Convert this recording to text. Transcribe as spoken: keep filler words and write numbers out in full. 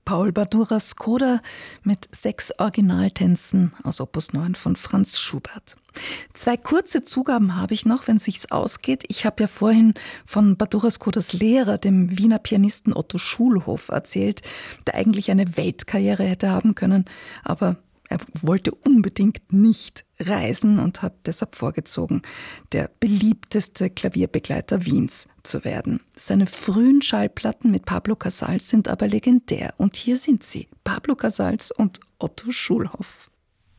Paul Baduras Coda mit sechs Originaltänzen aus Opus neun von Franz Schubert. Zwei kurze Zugaben habe ich noch, wenn es sich ausgeht. Ich habe ja vorhin von Baduras Codas Lehrer, dem Wiener Pianisten Otto Schulhoff, erzählt, der eigentlich eine Weltkarriere hätte haben können, aber er wollte unbedingt nicht reisen und hat deshalb vorgezogen, der beliebteste Klavierbegleiter Wiens zu werden. Seine frühen Schallplatten mit Pablo Casals sind aber legendär. Und hier sind sie, Pablo Casals und Otto Schulhoff.